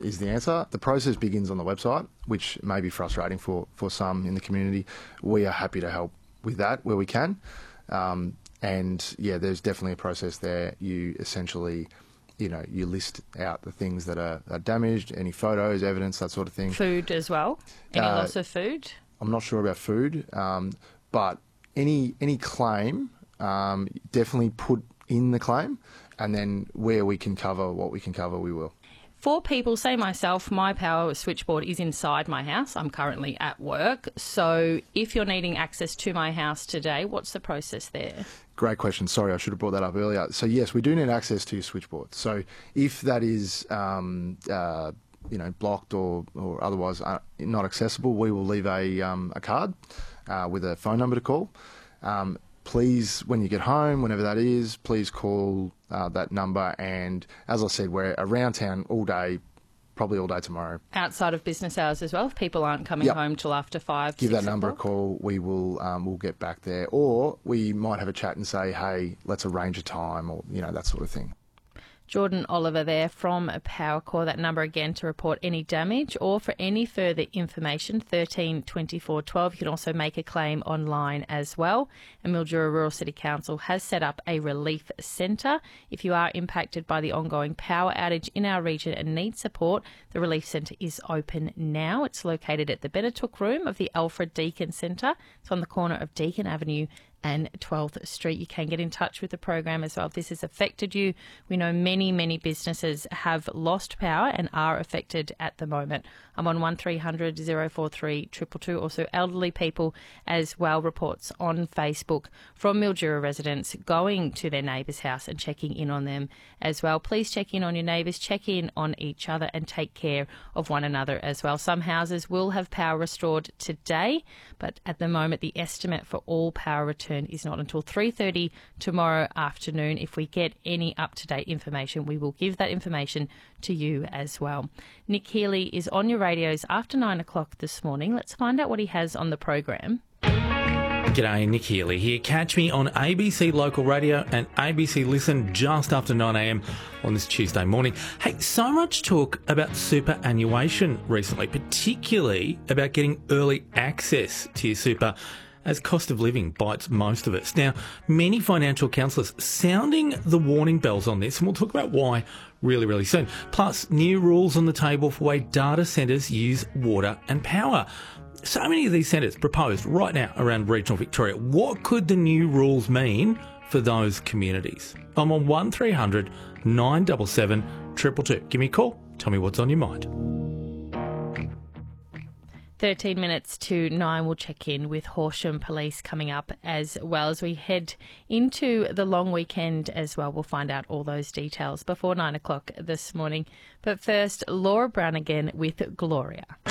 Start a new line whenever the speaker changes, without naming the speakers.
is the answer. The process begins on the website, which may be frustrating for some in the community. We are happy to help with that where we can. And yeah, there's definitely a process there. You essentially, you list out the things that are damaged, any photos, evidence, that sort of thing.
Food as well? Any loss of food?
I'm not sure about food, but any claim, definitely put in the claim, and then where we can cover what we can cover, we will.
For people, say myself, my power switchboard is inside my house. I'm currently at work. So if you're needing access to my house today, what's the process there?
Great question. Sorry, I should have brought that up earlier. So yes, we do need access to your switchboard. So if that is blocked or otherwise not accessible, we will leave a card with a phone number to call. Please, when you get home, whenever that is, please call that number. And as I said, we're around town all day, probably all day tomorrow.
Outside of business hours as well, if people aren't coming home till after 5,
give that number a call. We will we'll get back there. Or we might have a chat and say, hey, let's arrange a time, or, that sort of thing.
Jordan Oliver there from Powercor. That number again to report any damage or for any further information, 13 24 12. You can also make a claim online as well. And Mildura Rural City Council has set up a relief centre. If you are impacted by the ongoing power outage in our region and need support, the relief centre is open now. It's located at the Benetook Room of the Alfred Deakin Centre. It's on the corner of Deakin Avenue and 12th Street. You can get in touch with the program as well if this has affected you. We know many businesses have lost power and are affected at the moment. I'm on 1300 043 222. Also, elderly people as well. Reports on Facebook from Mildura residents going to their neighbour's house and checking in on them as well. Please check in on your neighbours, check in on each other and take care of one another as well. Some houses will have power restored today, but at the moment the estimate for all power return is not until 3:30 tomorrow afternoon. If we get any up-to-date information, we will give that information to you as well. Nick Healy is on your radios after 9 o'clock this morning. Let's find out what he has on the program.
G'day, Nick Healy here. Catch me on ABC Local Radio and ABC Listen just after 9am on this Tuesday morning. Hey, so much talk about superannuation recently, particularly about getting early access to your super as cost of living bites most of us. Now, many financial counsellors sounding the warning bells on this, and we'll talk about why really soon. Plus, new rules on the table for the way data centres use water and power. So many of these centres proposed right now around regional Victoria. What could the new rules mean for those communities? I'm on 1300 977 222. Give me a call. Tell me what's on your mind.
13 minutes to 9, we'll check in with Horsham Police coming up as well as we head into the long weekend as well. We'll find out all those details before 9 o'clock this morning. But first, Laura Brown again with Gloria.